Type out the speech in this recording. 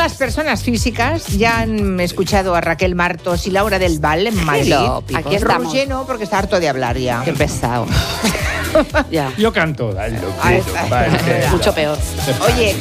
las personas físicas ya han escuchado a Raquel Martos y Laura del Val en Madrid. Aquí estamos. Roger no, porque está harto de hablar ya. Qué pesado. Ya. Yo canto. Ahí está. Mucho peor. Oye,